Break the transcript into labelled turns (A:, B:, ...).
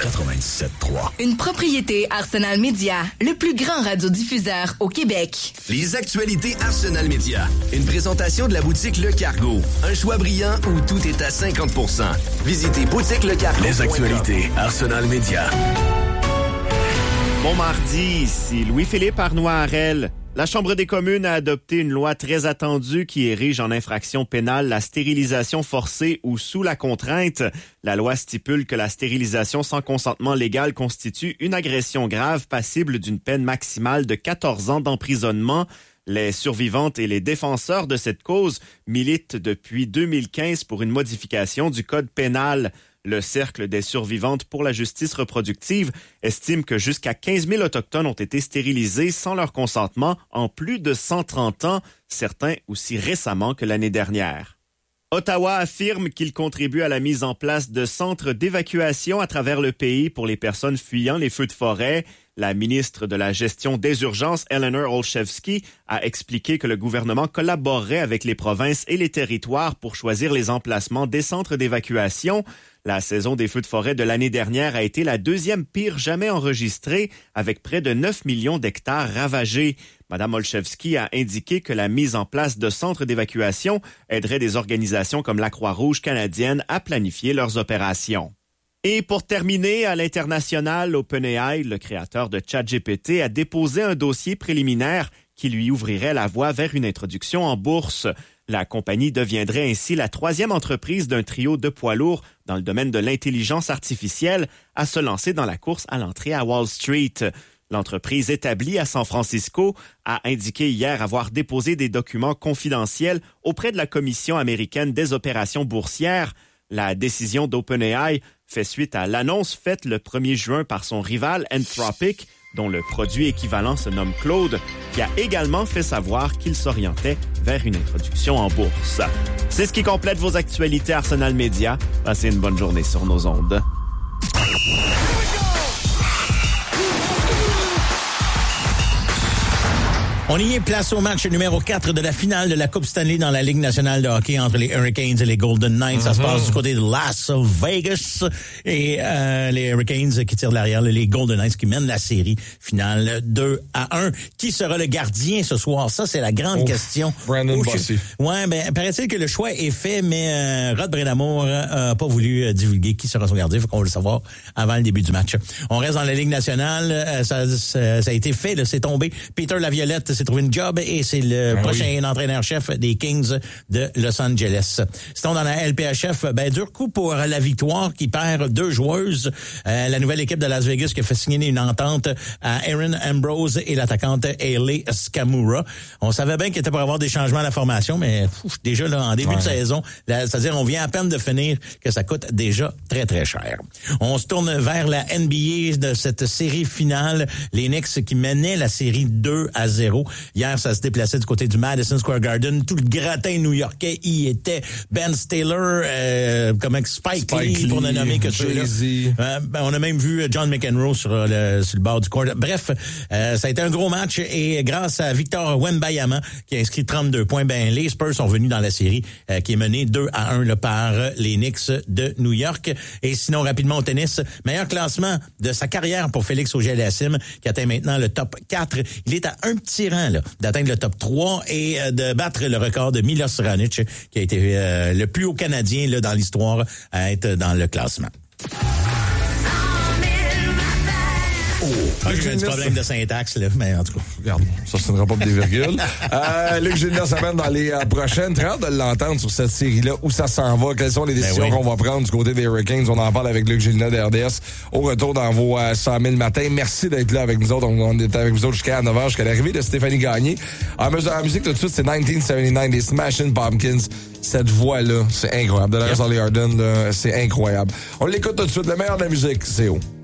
A: 97.3.
B: Une propriété Arsenal Média, le plus grand radiodiffuseur au Québec.
C: Les actualités Arsenal Média. Une présentation de la boutique Le Cargo. Un choix brillant où tout est à 50%. Visitez boutiquelecargo.com.
A: Les actualités Arsenal Média.
D: Bon mardi, ici Louis-Philippe Arnois-Harel. La Chambre des communes a adopté une loi très attendue qui érige en infraction pénale la stérilisation forcée ou sous la contrainte. La loi stipule que la stérilisation sans consentement légal constitue une agression grave passible d'une peine maximale de 14 ans d'emprisonnement. Les survivantes et les défenseurs de cette cause militent depuis 2015 pour une modification du code pénal. Le Cercle des survivantes pour la justice reproductive estime que jusqu'à 15 000 Autochtones ont été stérilisés sans leur consentement en plus de 130 ans, certains aussi récemment que l'année dernière. Ottawa affirme qu'il contribue à la mise en place de centres d'évacuation à travers le pays pour les personnes fuyant les feux de forêt. La ministre de la Gestion des urgences, Eleanor Olszewski, a expliqué que le gouvernement collaborerait avec les provinces et les territoires pour choisir les emplacements des centres d'évacuation. La saison des feux de forêt de l'année dernière a été la deuxième pire jamais enregistrée, avec près de 9 millions d'hectares ravagés. Mme Olszewski a indiqué que la mise en place de centres d'évacuation aiderait des organisations comme la Croix-Rouge canadienne à planifier leurs opérations. Et pour terminer, à l'international, OpenAI, le créateur de ChatGPT, a déposé un dossier préliminaire qui lui ouvrirait la voie vers une introduction en bourse. La compagnie deviendrait ainsi la troisième entreprise d'un trio de poids lourds dans le domaine de l'intelligence artificielle à se lancer dans la course à l'entrée à Wall Street. L'entreprise établie à San Francisco a indiqué hier avoir déposé des documents confidentiels auprès de la Commission américaine des opérations boursières. La décision d'OpenAI fait suite à l'annonce faite le 1er juin par son rival Anthropic, dont le produit équivalent se nomme Claude, qui a également fait savoir qu'il s'orientait vers une introduction en bourse. C'est ce qui complète vos actualités Arsenal Média. Passez une bonne journée sur nos ondes.
E: On y est, place au match numéro 4 de la finale de la Coupe Stanley dans la Ligue nationale de hockey entre les Hurricanes et les Golden Knights. Ça se passe du côté de Las Vegas. Et les Hurricanes qui tirent de l'arrière, les Golden Knights qui mènent la série finale 2-1. Qui sera le gardien ce soir? Ça, c'est la grande question.
F: Brandon Bossy.
E: Ouais, ben, paraît-il que le choix est fait, mais Rod Brindamour a pas voulu divulguer qui sera son gardien. Faut qu'on va le savoir avant le début du match. On reste dans la Ligue nationale. Ça a été fait, là, c'est tombé. Peter Laviolette s'est trouvé une job et c'est le prochain entraîneur-chef des Kings de Los Angeles. Sinon, dans la LPHF, dur coup pour la Victoire qui perd 2 joueuses. La nouvelle équipe de Las Vegas qui a fait signer une entente à Erin Ambrose et l'attaquante Hayley Skamura. On savait bien qu'il était pour avoir des changements à la formation, mais déjà là en début de saison, c'est-à-dire on vient à peine de finir que ça coûte déjà très très cher. On se tourne vers la NBA de cette série finale. Les Knicks qui menaient la série 2-0. Hier, ça se déplaçait du côté du Madison Square Garden. Tout le gratin new-yorkais y était. Ben Stiller, comme Spike Lee, pour ne nommer que ceux-là. On a même vu John McEnroe sur le bord du court. Bref, ça a été un gros match et grâce à Victor Wembanyama qui a inscrit 32 points, les Spurs sont venus dans la série qui est menée 2-1 là, par les Knicks de New York. Et sinon, rapidement au tennis, meilleur classement de sa carrière pour Félix Auger-Aliassime qui atteint maintenant le top 4. Il est à un petit rang là, d'atteindre le top 3 et de battre le record de Milos Raonic qui a été le plus haut Canadien là, dans l'histoire à être dans le classement. J'ai un petit problème de syntaxe, là, mais en tout cas.
F: Regarde, ça ne sera pas des virgules. Luc Gilda s'amène dans les prochaines. Très hâte de l'entendre sur cette série-là, où ça s'en va, quelles sont les décisions qu'on va prendre du côté des Hurricanes. On en parle avec Luc Gilda d'RDS au retour dans vos 100 000 matins. Merci d'être là avec nous autres. On est avec vous autres jusqu'à 9h, jusqu'à l'arrivée de Stéphanie Gagné. En musique, tout de suite, c'est 1979 des Smashing Pumpkins. Cette voix-là, c'est incroyable. De la Harden, c'est incroyable. On l'écoute tout de suite. Le meilleur de la musique, c'est où?